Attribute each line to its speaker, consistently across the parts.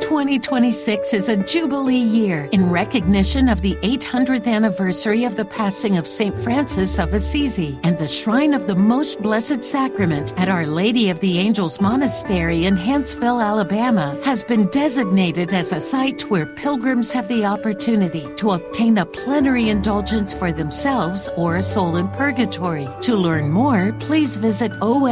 Speaker 1: 2026 is a Jubilee year in recognition of the 800th anniversary of the passing of St. Francis of Assisi, and the Shrine of the Most Blessed Sacrament at Our Lady of the Angels Monastery in Huntsville, Alabama, has been designated as a site where pilgrims have the opportunity to obtain a plenary indulgence for themselves or a soul in purgatory. To learn more, please visit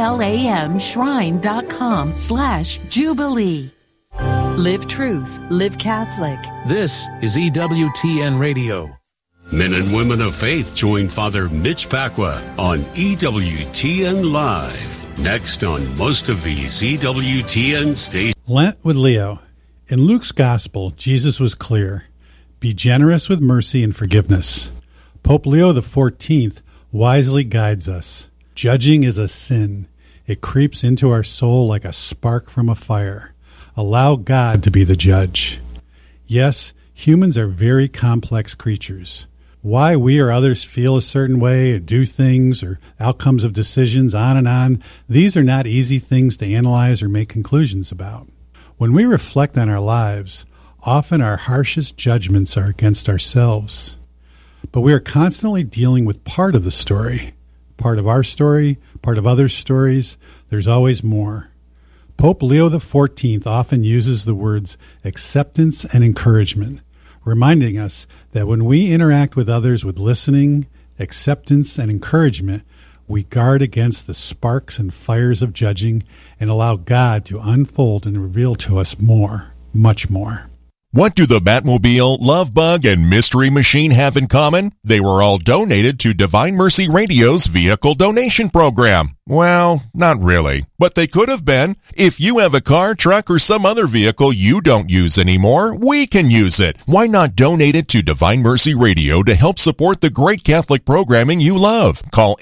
Speaker 1: olamshrine.com/Jubilee.
Speaker 2: Live Truth, Live Catholic.
Speaker 3: This is EWTN Radio.
Speaker 4: Men and women of faith join Father Mitch Pacwa on EWTN Live. Next on most of these EWTN stations.
Speaker 5: Lent with Leo. In Luke's Gospel, Jesus was clear. Be generous with mercy and forgiveness. Pope Leo XIV wisely guides us. Judging is a sin. It creeps into our soul like a spark from a fire. Allow God to be the judge. Yes, humans are very complex creatures. Why we or others feel a certain way or do things or outcomes of decisions, on, these are not easy things to analyze or make conclusions about. When we reflect on our lives, often our harshest judgments are against ourselves. But we are constantly dealing with part of the story. Part of our story, part of others' stories. There's always more. Pope Leo XIV often uses the words acceptance and encouragement, reminding us that when we interact with others with listening, acceptance, and encouragement, we guard against the sparks and fires of judging and allow God to unfold and reveal to us more, much more.
Speaker 6: What do the Batmobile, Love Bug, and Mystery Machine have in common? They were all donated to Divine Mercy Radio's vehicle donation program. Well, not really, but they could have been. If you have a car, truck, or some other vehicle you don't use anymore, we can use it. Why not donate it to Divine Mercy Radio to help support the great Catholic programming you love? Call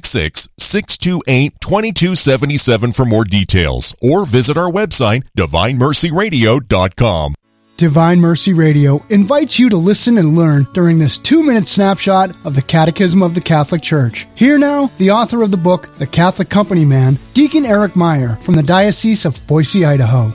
Speaker 6: 866-628-2277 for more details, or visit our website, DivineMercyRadio.com.
Speaker 7: Divine Mercy Radio invites you to listen and learn during this 2-minute snapshot of the Catechism of the Catholic Church. Here now, the author of the book, The Catholic Company Man, Deacon Eric Meyer from the Diocese of Boise, Idaho.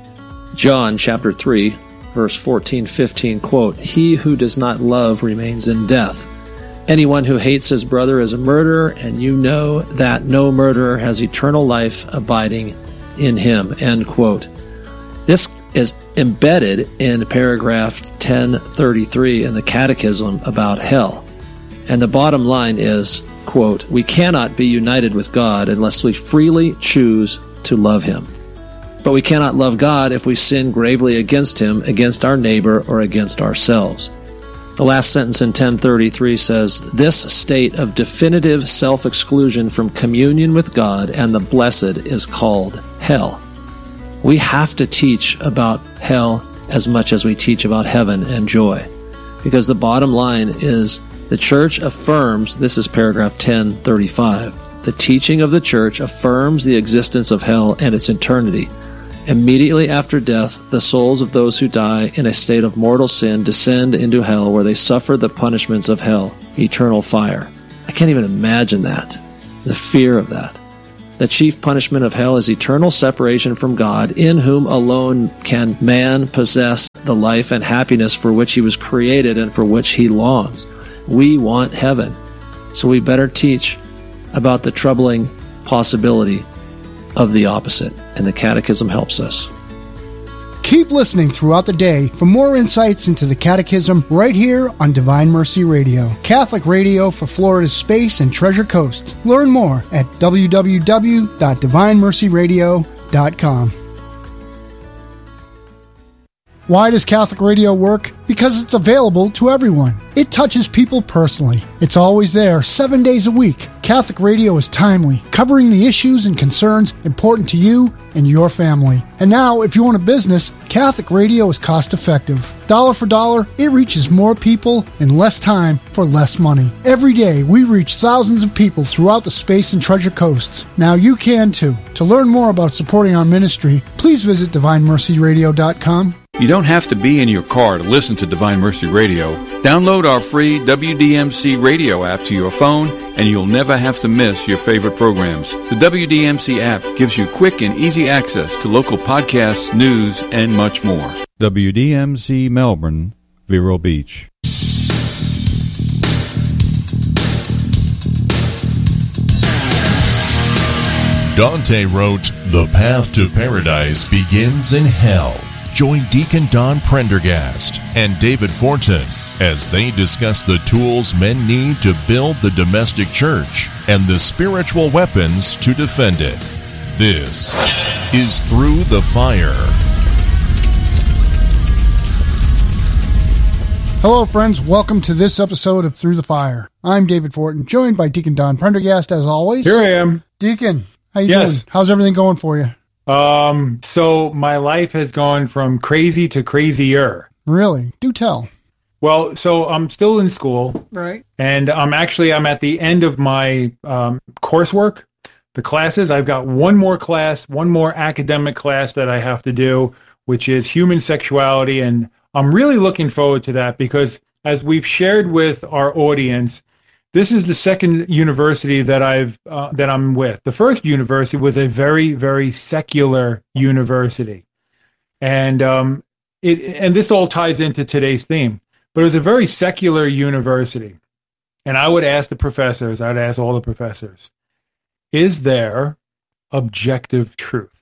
Speaker 8: John chapter 3, verse 14-15, quote, "He who does not love remains in death. Anyone who hates his brother is a murderer, and you know that no murderer has eternal life abiding in him," end quote. This is embedded in paragraph 1033 in the Catechism about hell. And the bottom line is, quote, "We cannot be united with God unless we freely choose to love Him. But we cannot love God if we sin gravely against Him, against our neighbor, or against ourselves." The last sentence in 1033 says, "This state of definitive self-exclusion from communion with God and the blessed is called hell." We have to teach about hell as much as we teach about heaven and joy. Because the bottom line is the Church affirms, this is paragraph 1035, the teaching of the Church affirms the existence of hell and its eternity. Immediately after death, the souls of those who die in a state of mortal sin descend into hell, where they suffer the punishments of hell, eternal fire. I can't even imagine that, the fear of that. The chief punishment of hell is eternal separation from God, in whom alone can man possess the life and happiness for which he was created and for which he longs. We want heaven, so we better teach about the troubling possibility of the opposite, and the Catechism helps us.
Speaker 7: Keep listening throughout the day for more insights into the Catechism right here on Divine Mercy Radio, Catholic radio for Florida's Space and Treasure Coast. Learn more at www.divinemercyradio.com. Why does Catholic radio work? Because it's available to everyone. It touches people personally. It's always there, 7 days a week. Catholic radio is timely, covering the issues and concerns important to you and your family. And now, if you own a business, Catholic radio is cost-effective. Dollar for dollar, it reaches more people in less time for less money. Every day, we reach thousands of people throughout the Space and Treasure Coasts. Now you can too. To learn more about supporting our ministry, please visit DivineMercyRadio.com.
Speaker 9: You don't have to be in your car to listen to Divine Mercy Radio. Download our free WDMC radio app to your phone, and you'll never have to miss your favorite programs. The WDMC app gives you quick and easy access to local podcasts, news, and much more. WDMC Melbourne, Vero Beach.
Speaker 6: Dante wrote, "The path to paradise begins in hell." Join Deacon Don Prendergast and David Fortin as they discuss the tools men need to build the domestic church and the spiritual weapons to defend it. This is Through the Fire.
Speaker 7: Hello, friends. Welcome to this episode of Through the Fire. I'm David Fortin, joined by Deacon Don Prendergast, as always.
Speaker 10: Here I am.
Speaker 7: Deacon, how you doing? How's everything going for you?
Speaker 10: So my life has gone from crazy to crazier.
Speaker 7: Really? Do tell.
Speaker 10: Well, so I'm still in school.
Speaker 7: Right.
Speaker 10: And I'm at the end of my coursework, the classes. I've got one more academic class that I have to do, which is human sexuality. And I'm really looking forward to that because, as we've shared with our audience, this is the second university that I'm with. The first university was a very, very secular university, and this all ties into today's theme. But it was a very secular university, and I would ask all the professors, is there objective truth?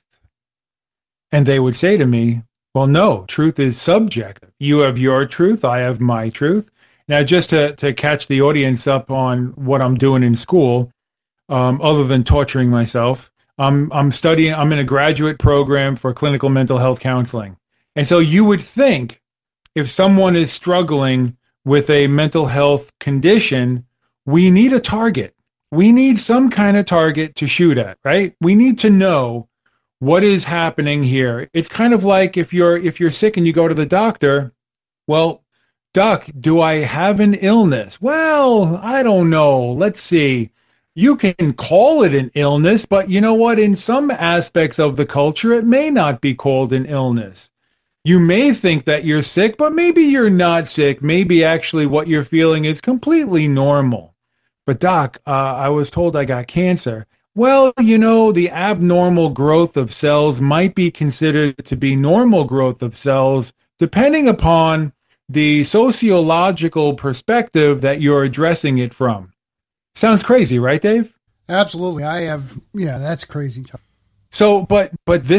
Speaker 10: And they would say to me, well, no, truth is subjective. You have your truth, I have my truth. Now, just to catch the audience up on what I'm doing in school, other than torturing myself, I'm in a graduate program for clinical mental health counseling. And so you would think if someone is struggling with a mental health condition, we need a target. We need some kind of target to shoot at, right? We need to know what is happening here. It's kind of like if you're sick and you go to the doctor, well, Doc, do I have an illness? Well, I don't know. Let's see. You can call it an illness, but you know what? In some aspects of the culture, it may not be called an illness. You may think that you're sick, but maybe you're not sick. Maybe actually what you're feeling is completely normal. But Doc, I was told I got cancer. Well, the abnormal growth of cells might be considered to be normal growth of cells, depending upon the sociological perspective that you're addressing it from. Sounds crazy, right, Dave?
Speaker 7: Absolutely. That's crazy.
Speaker 10: So, but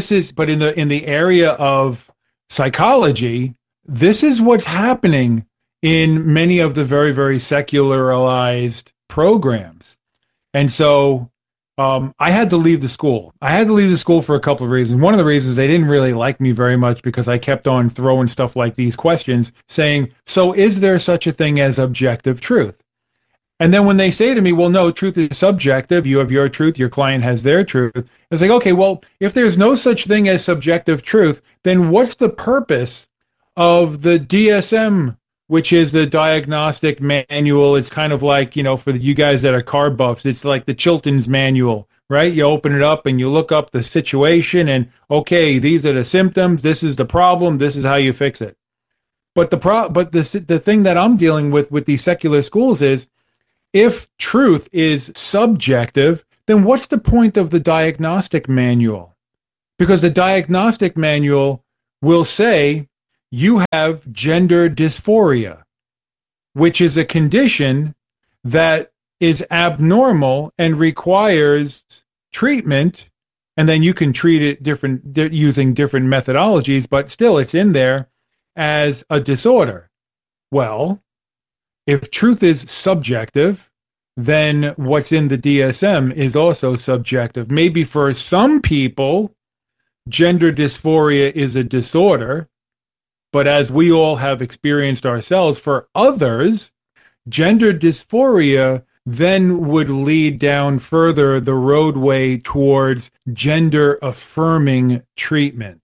Speaker 10: in the area of psychology, this is what's happening in many of the very, very secularized programs. And so I had to leave the school. I had to leave the school for a couple of reasons. One of the reasons, they didn't really like me very much because I kept on throwing stuff like these questions saying, so is there such a thing as objective truth? And then when they say to me, well, no, truth is subjective. You have your truth. Your client has their truth. It's like, okay, well, if there's no such thing as subjective truth, then what's the purpose of the DSM, which is the diagnostic manual? It's kind of like, for you guys that are car buffs, it's like the Chilton's manual, right? You open it up and you look up the situation and, okay, these are the symptoms. This is the problem. This is how you fix it. But the thing that I'm dealing with these secular schools is, if truth is subjective, then what's the point of the diagnostic manual? Because the diagnostic manual will say, you have gender dysphoria, which is a condition that is abnormal and requires treatment, and then you can treat it using different methodologies, but still it's in there as a disorder. Well, if truth is subjective, then what's in the DSM is also subjective. Maybe for some people, gender dysphoria is a disorder, but as we all have experienced ourselves, for others, gender dysphoria then would lead down further the roadway towards gender-affirming treatment.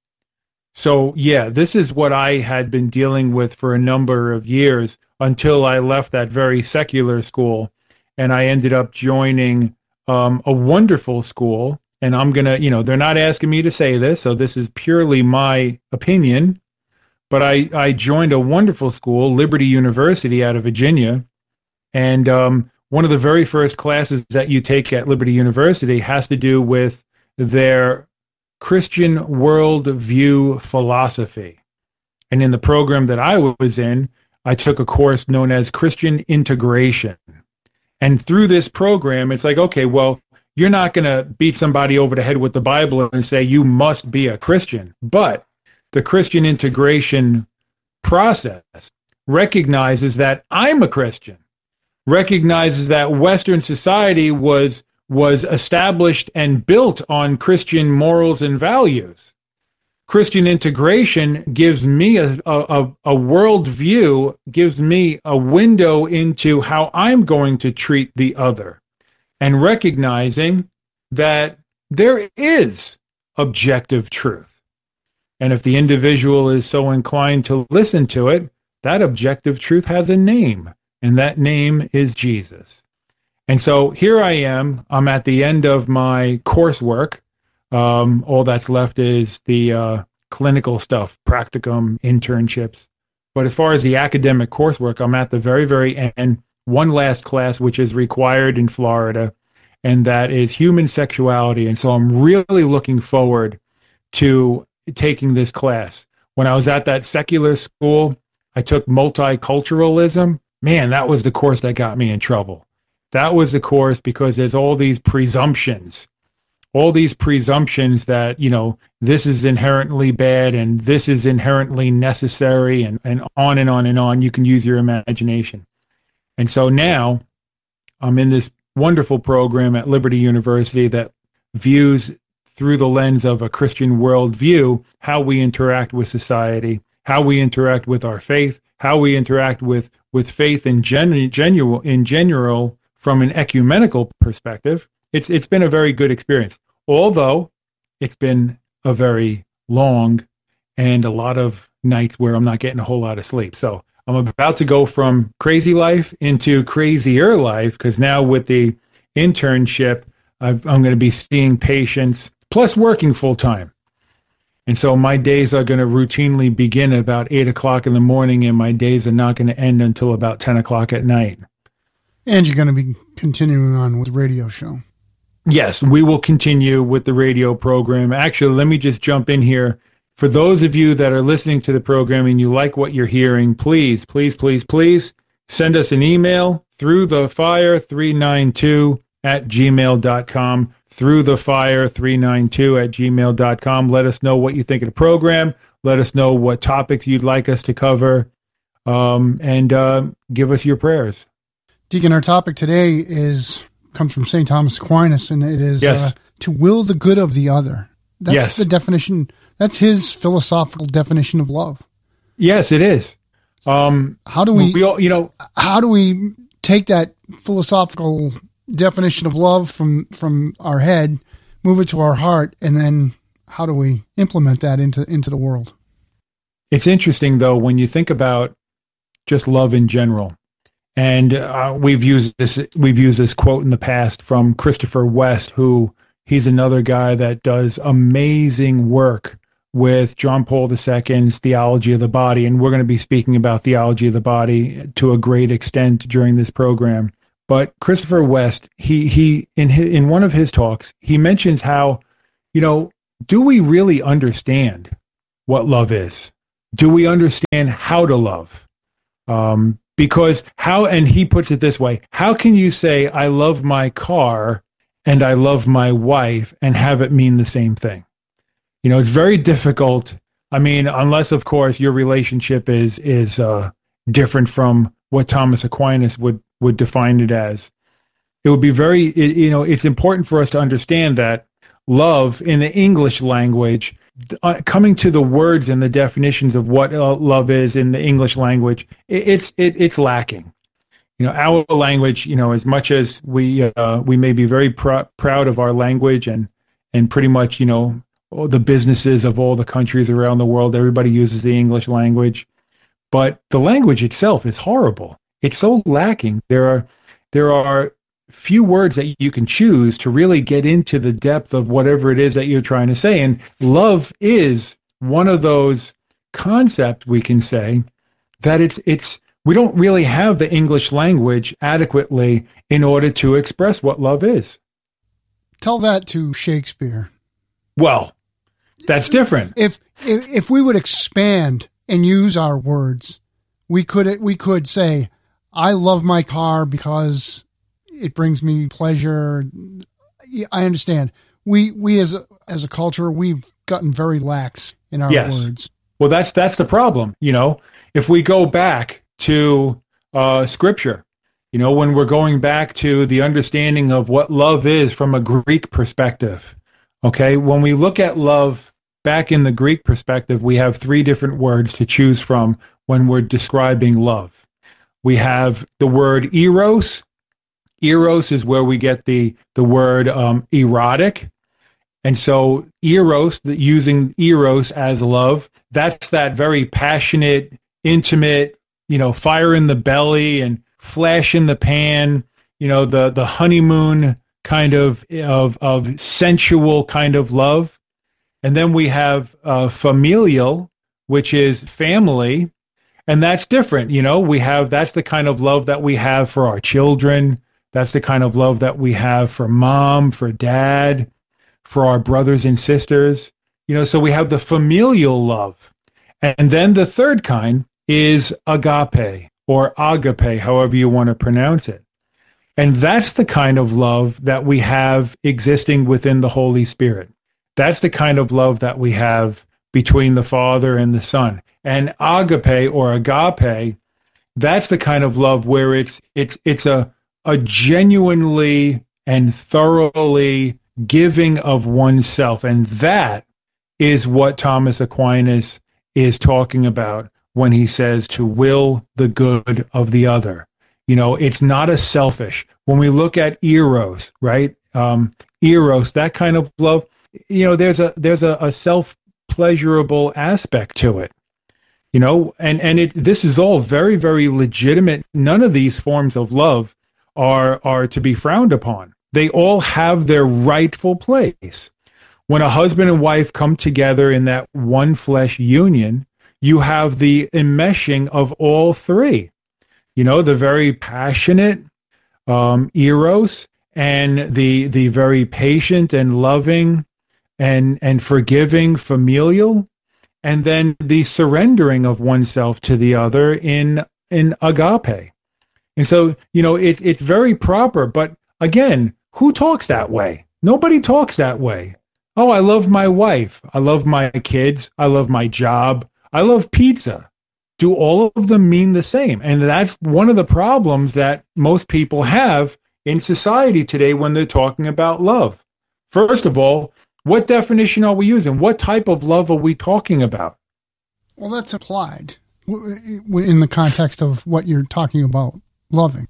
Speaker 10: So, yeah, this is what I had been dealing with for a number of years until I left that very secular school, and I ended up joining a wonderful school. And I'm going to, they're not asking me to say this, so this is purely my opinion. But I joined a wonderful school, Liberty University out of Virginia, and one of the very first classes that you take at Liberty University has to do with their Christian worldview philosophy. And in the program that I was in, I took a course known as Christian Integration. And through this program, it's like, okay, well, you're not going to beat somebody over the head with the Bible and say you must be a Christian. But the Christian integration process recognizes that I'm a Christian, recognizes that Western society was established and built on Christian morals and values. Christian integration gives me a worldview, gives me a window into how I'm going to treat the other, and recognizing that there is objective truth. And if the individual is so inclined to listen to it, that objective truth has a name, and that name is Jesus. And so here I am. I'm at the end of my coursework. All that's left is the clinical stuff, practicum, internships. But as far as the academic coursework, I'm at the very, very end. One last class, which is required in Florida, and that is human sexuality. And so I'm really looking forward to taking this class. When I was at that secular school, I took multiculturalism. Man, that was the course that got me in trouble. That was the course because there's all these presumptions that, this is inherently bad and this is inherently necessary, and on and on and on. You can use your imagination. And so now I'm in this wonderful program at Liberty University that views through the lens of a Christian worldview how we interact with society, how we interact with our faith, how we interact with faith in general from an ecumenical perspective. It's been a very good experience, although it's been a very long and a lot of nights where I'm not getting a whole lot of sleep. So I'm about to go from crazy life into crazier life, because now with the internship, I'm going to be seeing patients plus working full time. And so my days are going to routinely begin at about 8 o'clock in the morning, and my days are not going to end until about 10 o'clock at night. And you're going to be continuing on with the radio show. Yes, we will continue with the radio program. Actually, let me just jump in here. For those of you that are listening to the program and you like what you're hearing, please send us an email through thefire392@gmail.com, through thefire392@gmail.com. Let us know what you think of the program. Let us know what topics you'd like us to cover, and give us your prayers. Deacon, our topic today comes from St. Thomas Aquinas, and it is to will the good of the other. That's the definition. That's his philosophical definition of love. Yes, it is. How do we take that philosophical definition of love from our head, move it to our heart, and then how do we implement that into the world? It's interesting, though, when you think about just love in general. And we've used this quote in the past from Christopher West, he's another guy that does amazing work with John Paul II's Theology of the Body, and we're going to be speaking about Theology of the Body to a great extent during this program. But Christopher West, he in one of his talks, he mentions how, do we really understand what love is? Do we understand how to love? Because and he puts it this way, how can you say I love my car and I love my wife and have it mean the same thing? It's very difficult. I mean, unless, of course, your relationship is different from what Thomas Aquinas would define it as. It would be it's important for us to understand that love in the English language, coming to the words and the definitions of what love is in the English language, it's lacking. Our language, as much as we may be very proud of our language and pretty much, all the businesses of all the countries around the world, everybody uses the English language, but the language itself is horrible. It's so lacking. There are few words that you can choose to really get into the depth of whatever it is that you're trying to say. And love is one of those concepts, we can say, that we don't really have the English language adequately in order to express what love is. Tell that to Shakespeare. Well, that's different. If we would expand
Speaker 7: and use our words. We could say, I love my car because it brings me pleasure. I understand. We as a culture, we've gotten very lax in our words.
Speaker 10: Well, that's the problem. If we go back to Scripture, when we're going back to the understanding of what love is from a Greek perspective, okay, when we look at love back in the Greek perspective, we have three different words to choose from when we're describing love. We have the word eros. Eros is where we get the word erotic. And so eros, using eros as love, that's that very passionate, intimate, fire in the belly and flash in the pan, the honeymoon kind of sensual kind of love. And then we have familial, which is family, and that's different. That's the kind of love that we have for our children. That's the kind of love that we have for mom, for dad, for our brothers and sisters. So we have the familial love. And then the third kind is agape, or agape, however you want to pronounce it. And that's the kind of love that we have existing within the Holy Spirit. That's the kind of love that we have between the Father and the Son. And agape, or agape, that's the kind of love where it's a genuinely and thoroughly giving of oneself. And that is what Thomas Aquinas is talking about when he says to will the good of the other. It's not a selfish. When we look at eros, right? Eros, that kind of love, there's a self-pleasurable aspect to it. This is all very, very legitimate. None of these forms of love are to be frowned upon. They all have their rightful place. When a husband and wife come together in that one flesh union, you have the enmeshing of all three. The very passionate eros, and the very patient and loving and forgiving familial, and then the surrendering of oneself to the other in agape. And so, it's very proper. But again, who talks that way? Nobody talks that way. Oh, I love my wife. I love my kids. I love my job. I love pizza. Do all of them mean the same? And that's one of the problems that most people have in society today when they're talking about love. First of all, what definition are we using? What type of love are we talking about?
Speaker 7: Well, that's applied in the context of what you're talking about, loving.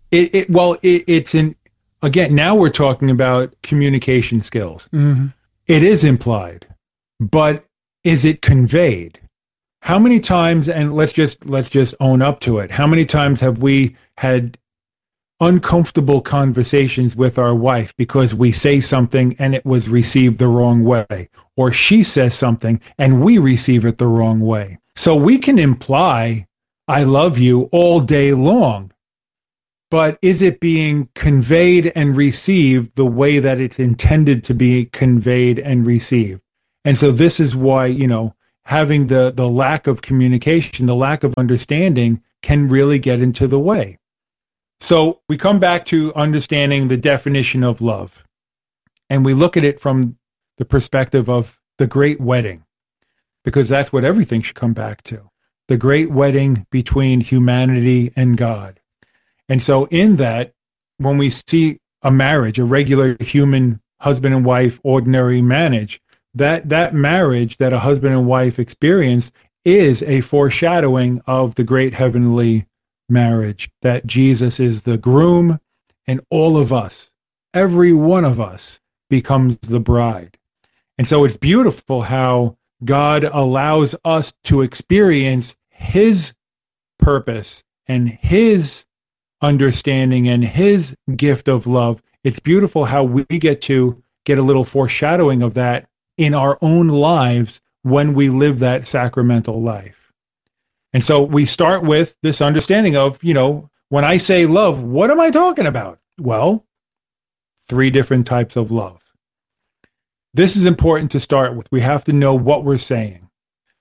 Speaker 10: Again, now we're talking about communication skills.
Speaker 7: Mm-hmm.
Speaker 10: It is implied, but is it conveyed? How many times, and let's just own up to it, how many times have we had uncomfortable conversations with our wife because we say something and it was received the wrong way, or she says something and we receive it the wrong way? So we can imply, I love you all day long, but is it being conveyed and received the way that it's intended to be conveyed and received? And so this is why, having the lack of communication, the lack of understanding can really get into the way. So we come back to understanding the definition of love, and we look at it from the perspective of the great wedding, because that's what everything should come back to, the great wedding between humanity and God. And so in that, when we see a marriage, a regular human husband and wife, ordinary marriage, that marriage that a husband and wife experience is a foreshadowing of the great heavenly marriage, that Jesus is the groom and all of us, every one of us, becomes the bride. And so it's beautiful how God allows us to experience his purpose and his understanding and his gift of love. It's beautiful how we get to get a little foreshadowing of that in our own lives when we live that sacramental life. And so we start with this understanding of, when I say love, what am I talking about? Well, 3 different types of love. This is important to start with. We have to know what we're saying.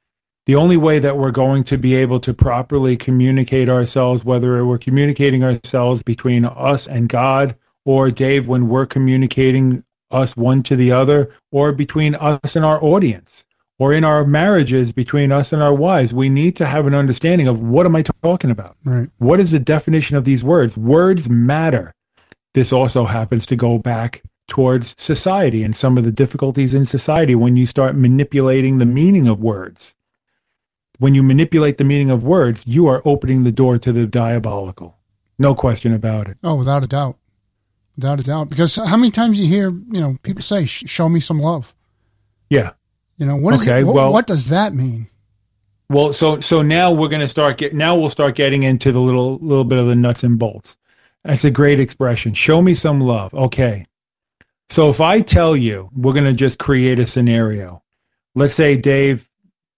Speaker 10: The only way that we're going to be able to properly communicate ourselves, whether we're communicating ourselves between us and God, or Dave, when we're communicating us one to the other, or between us and our audience, or in our marriages between us and our wives, we need to have an understanding of what am I talking about?
Speaker 7: Right.
Speaker 10: What is the definition of these words? Words matter. This also happens to go back towards society and some of the difficulties in society when you start manipulating the meaning of words. When you manipulate the meaning of words, you are opening the door to the diabolical. No question about it.
Speaker 7: Oh, without a doubt. Without a doubt. Because how many times you hear, people say, show me some love.
Speaker 10: Yeah.
Speaker 7: What is it? What does that mean?
Speaker 10: Well, so now we're going to we'll start getting into the little bit of the nuts and bolts. That's a great expression. Show me some love. Okay. So if I tell you, we're going to just create a scenario. Let's say, Dave,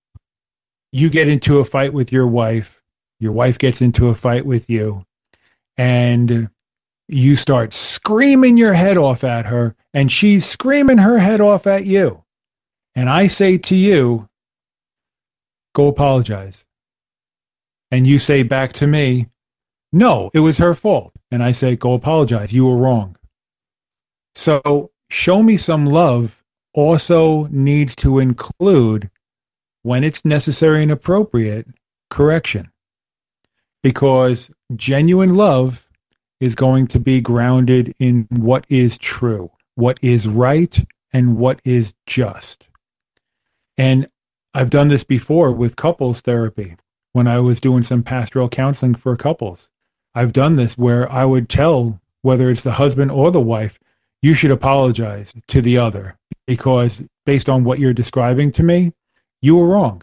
Speaker 10: you get into a fight with your wife gets into a fight with you, and you start screaming your head off at her, and she's screaming her head off at you. And I say to you, go apologize. And you say back to me, no, it was her fault. And I say, go apologize. You were wrong. So show me some love also needs to include, when it's necessary and appropriate, correction. Because genuine love is going to be grounded in what is true, what is right, and what is just. And I've done this before with couples therapy when I was doing some pastoral counseling for couples. I've done this where I would tell, whether it's the husband or the wife, you should apologize to the other because based on what you're describing to me, you were wrong.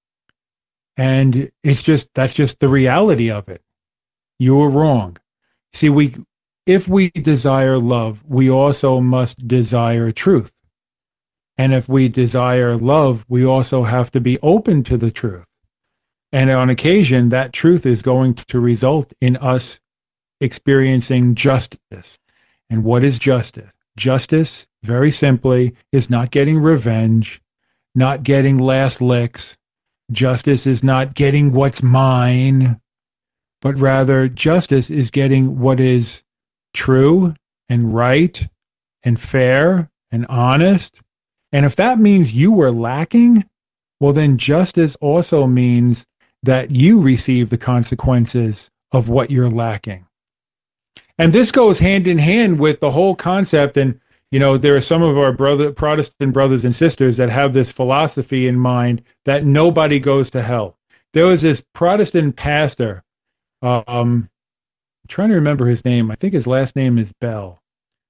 Speaker 10: And that's just the reality of it. You were wrong. See, if we desire love, we also must desire truth. And if we desire love, we also have to be open to the truth. And on occasion, that truth is going to result in us experiencing justice. And what is justice? Justice, very simply, is not getting revenge, not getting last licks. Justice is not getting what's mine, but rather justice is getting what is true and right and fair and honest. And if that means you were lacking, well, then justice also means that you receive the consequences of what you're lacking. And this goes hand in hand with the whole concept. And, there are some of our Protestant brothers and sisters that have this philosophy in mind that nobody goes to hell. There was this Protestant pastor, I'm trying to remember his name. I think his last name is Bell.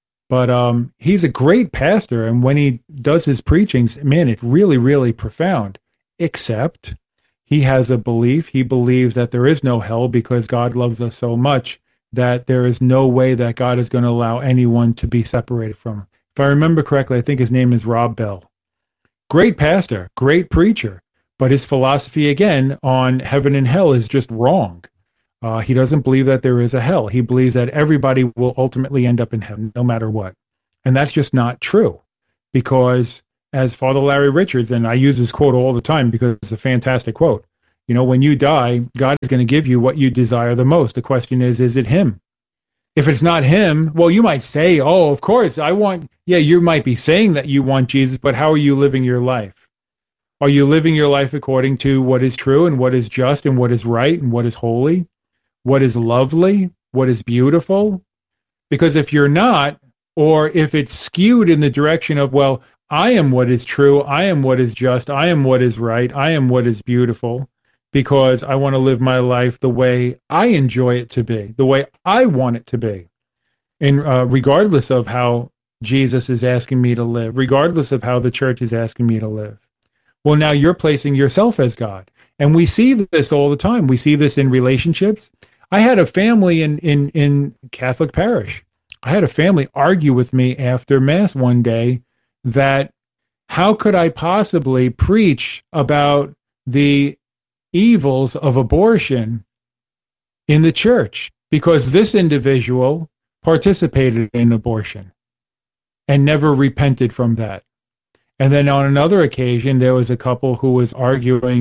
Speaker 10: But he's a great pastor, and when he does his preachings, man, it's really, really profound. Except he has a belief. He believes that there is no hell because God loves us so much that there is no way that God is going to allow anyone to be separated from him. If I remember correctly, I think his name is Rob Bell. Great pastor, great preacher, but his philosophy, again, on heaven and hell is just wrong. He doesn't believe that there is a hell. He believes that everybody will ultimately end up in heaven, no matter what. And that's just not true. Because as Father Larry Richards, and I use this quote all the time because it's a fantastic quote, when you die, God is going to give you what you desire the most. The question is it him? If it's not him, well, you might say, oh, of course, you might be saying that you want Jesus, but how are you living your life? Are you living your life according to what is true and what is just and what is right and what is holy? What is lovely, what is beautiful? Because if you're not, or if it's skewed in the direction of, well, I am what is true, I am what is just, I am what is right, I am what is beautiful, because I want to live my life the way I enjoy it to be, the way I want it to be, and regardless of how Jesus is asking me to live, regardless of how the church is asking me to live. Well, now you're placing yourself as God. And we see this all the time. We see this in relationships. I had a family in Catholic parish. I had a family argue with me after Mass one day that how could I possibly preach about the evils of abortion in the church? Because this individual participated in abortion and never repented from that. And then on another occasion, there was a couple who was arguing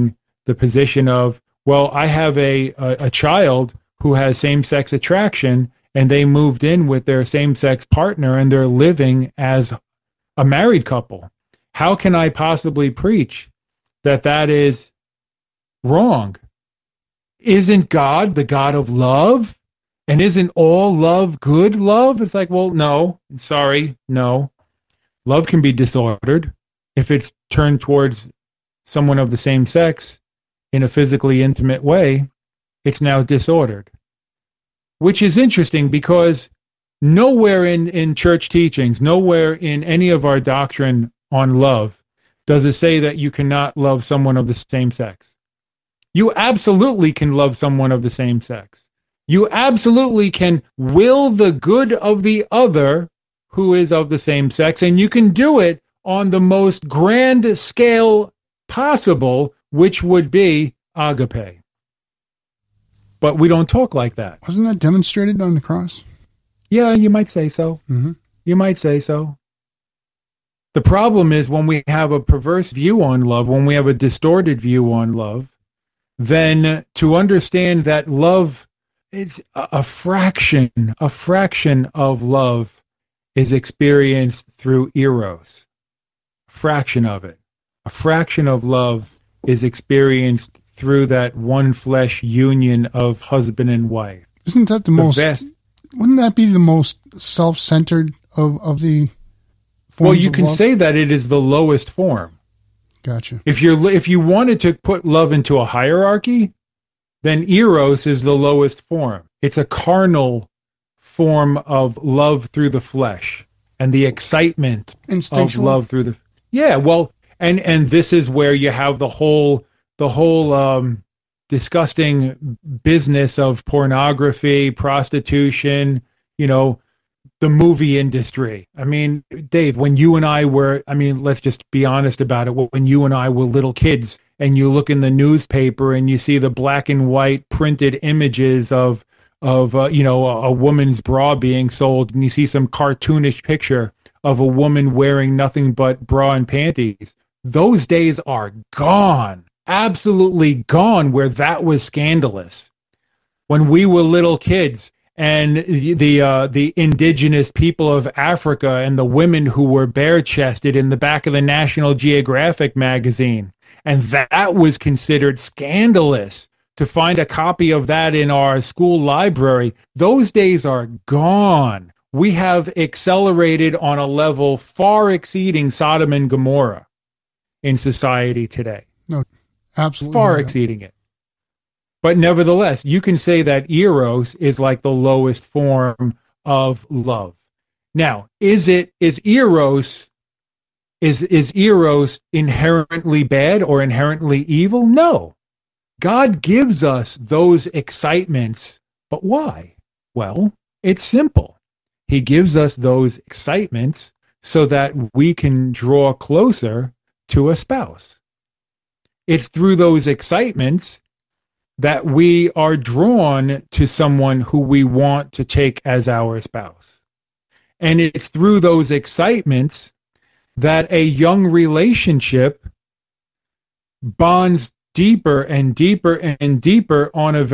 Speaker 10: the position of, well, I have a child who has same-sex attraction, and they moved in with their same-sex partner, and they're living as a married couple. How can I possibly preach that is wrong? Isn't God the God of love? And isn't all love good love? It's like, well, no. Sorry, no. Love can be disordered if it's turned towards someone of the same sex in a physically intimate way. It's now disordered. Which is interesting because nowhere in church teachings, nowhere in any of our doctrine on love does it say that you cannot love someone of the same sex. You absolutely can love someone of the same sex. You absolutely can will the good of the other who is of the same sex, and you can do it on the most grand scale possible, which would be agape. But we don't talk like that.
Speaker 7: Wasn't that demonstrated on the cross?
Speaker 10: Yeah, you might say so.
Speaker 7: Mm-hmm.
Speaker 10: You might say so. The problem is when we have a perverse view on love, when we have a distorted view on love, then to understand that love is a fraction of love is experienced through eros. A fraction of it. A fraction of love is experienced through that one flesh union of husband and wife.
Speaker 7: Isn't that wouldn't that be the most self-centered of the forms?
Speaker 10: Well, you can
Speaker 7: love?
Speaker 10: say that it is the lowest form.
Speaker 7: Gotcha.
Speaker 10: If you wanted to put love into a hierarchy, then eros is the lowest form. It's a carnal form of love through the flesh and the excitement of love through the... Yeah, well, and this is where you have the whole disgusting business of pornography, prostitution, the movie industry. I mean, Dave, when you and I were, let's just be honest about it. When you and I were little kids and you look in the newspaper and you see the black and white printed images of a woman's bra being sold, and you see some cartoonish picture of a woman wearing nothing but bra and panties. Those days are gone. Absolutely gone, where that was scandalous. When we were little kids and the indigenous people of Africa and the women who were bare-chested in the back of the National Geographic magazine, and that was considered scandalous to find a copy of that in our school library. Those days are gone. We have accelerated on a level far exceeding Sodom and Gomorrah in society today.
Speaker 7: No, absolutely.
Speaker 10: Far exceeding it. But nevertheless, you can say that eros is like the lowest form of love. Now, is eros inherently bad or inherently evil? No. God gives us those excitements, but why? Well, it's simple. He gives us those excitements so that we can draw closer to a spouse. It's through those excitements that we are drawn to someone who we want to take as our spouse. And it's through those excitements that a young relationship bonds deeper and deeper and deeper on a